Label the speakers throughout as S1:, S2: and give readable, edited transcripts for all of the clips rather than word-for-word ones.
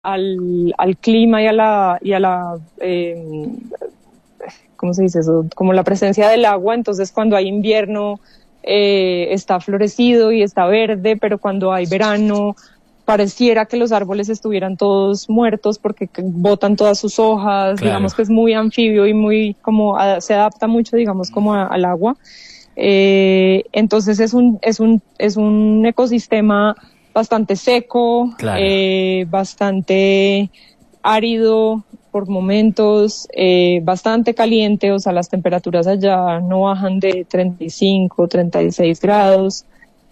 S1: al clima y a la ¿cómo se dice eso? Como la presencia del agua. Entonces cuando hay invierno está florecido y está verde, pero cuando hay verano pareciera que los árboles estuvieran todos muertos porque botan todas sus hojas.
S2: Claro.
S1: Digamos que es muy anfibio y muy como se adapta mucho, digamos, como al agua. Entonces es un ecosistema bastante seco,
S2: claro.
S1: Bastante árido por momentos, bastante caliente, o sea, las temperaturas allá no bajan de 35, 36 grados.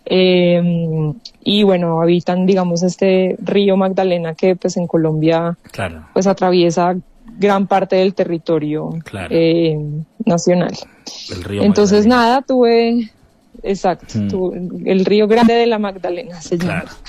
S1: Y bueno, habitan, digamos, este río Magdalena que pues en Colombia
S2: claro.
S1: pues atraviesa gran parte del territorio
S2: claro.
S1: nacional.
S2: El río
S1: Entonces
S2: Magdalena.
S1: nada, exacto, el río Grande de la Magdalena se llama.
S2: Claro.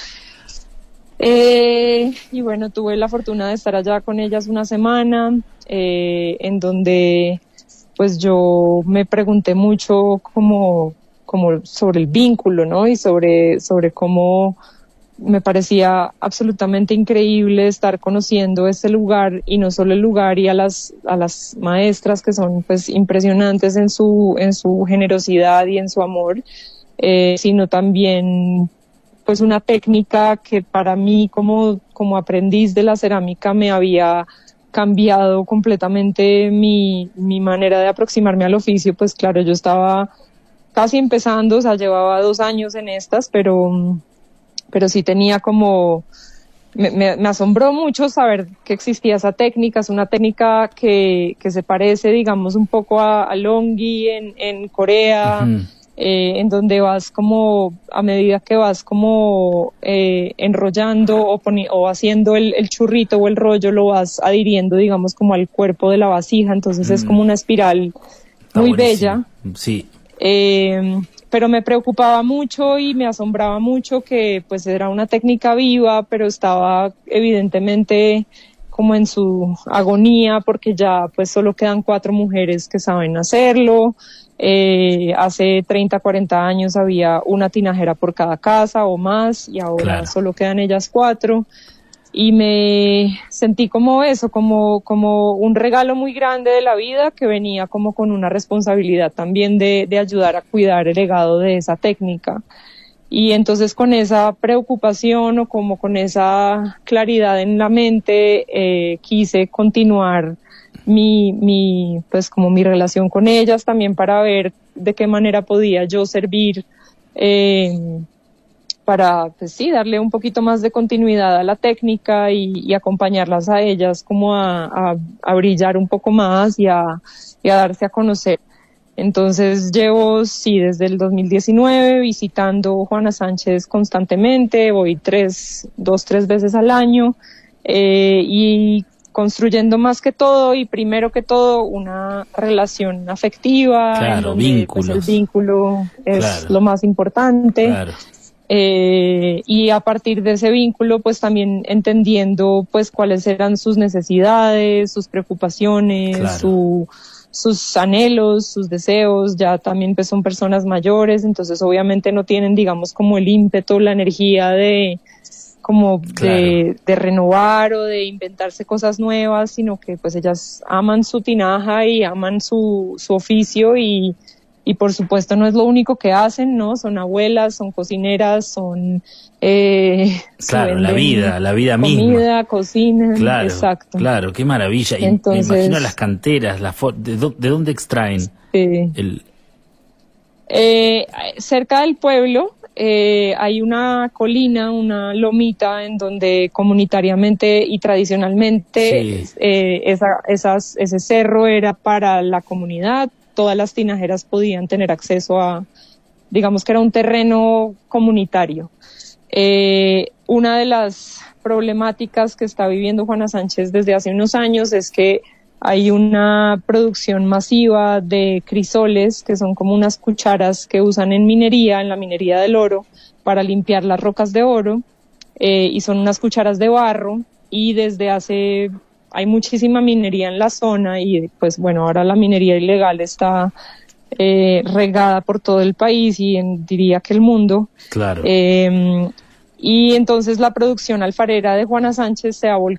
S1: Y bueno, tuve la fortuna de estar allá con ellas una semana, en donde pues yo me pregunté mucho como sobre el vínculo, ¿no? Y sobre cómo me parecía absolutamente increíble estar conociendo este lugar, y no solo el lugar y a las maestras que son pues impresionantes en su generosidad y en su amor, sino también pues una técnica que para mí como aprendiz de la cerámica me había cambiado completamente mi manera de aproximarme al oficio. Pues claro, yo estaba casi empezando, o sea, llevaba 2 años en estas, pero sí tenía como, me asombró mucho saber que existía esa técnica. Es una técnica que se parece, digamos, un poco a Longi en Corea,
S2: Uh-huh.
S1: En donde vas como, a medida que vas como enrollando o haciendo el churrito o el rollo, lo vas adhiriendo, digamos, como al cuerpo de la vasija. Entonces es como una espiral muy bella.
S2: Sí.
S1: Pero me preocupaba mucho y me asombraba mucho que pues era una técnica viva, pero estaba evidentemente como en su agonía, porque ya pues solo quedan 4 mujeres que saben hacerlo. Hace 30, 40 años había una tinajera por cada casa o más, y ahora solo quedan ellas 4. Y me sentí como eso, como un regalo muy grande de la vida, que venía como con una responsabilidad también de ayudar a cuidar el legado de esa técnica. Y entonces con esa preocupación o como con esa claridad en la mente, quise continuar pues como mi relación con ellas, también para ver de qué manera podía yo servir, para, pues sí, darle un poquito más de continuidad a la técnica y acompañarlas a ellas como a brillar un poco más y a darse a conocer. Entonces llevo, sí, desde el 2019 visitando Juana Sánchez constantemente, voy 2, 3 veces al año, y construyendo más que todo y primero que todo una relación afectiva, en donde pues, el vínculo es lo más importante.
S2: Claro.
S1: Y a partir de ese vínculo pues también entendiendo pues cuáles eran sus necesidades, sus preocupaciones, sus anhelos, sus deseos. Ya también pues son personas mayores, entonces obviamente no tienen, digamos, como el ímpetu, la energía de renovar o de inventarse cosas nuevas, sino que pues ellas aman su tinaja y aman su oficio, y por supuesto no es lo único que hacen, ¿no? Son abuelas, son cocineras, son
S2: la vida
S1: comida,
S2: misma,
S1: cocinan,
S2: claro,
S1: exacto.
S2: Claro, qué maravilla. Y entonces, me imagino las canteras, ¿de dónde extraen?
S1: Cerca del pueblo hay una colina, una lomita, en donde comunitariamente y tradicionalmente ese cerro era para la comunidad. Todas las tinajeras podían tener acceso a, digamos que era un terreno comunitario. Una de las problemáticas que está viviendo Juana Sánchez desde hace unos años es que hay una producción masiva de crisoles, que son como unas cucharas que usan en la minería del oro, para limpiar las rocas de oro, y son unas cucharas de barro, y hay muchísima minería en la zona, y pues bueno, ahora la minería ilegal está regada por todo el país y diría que el mundo.
S2: Claro.
S1: Y entonces la producción alfarera de Juana Sánchez se ha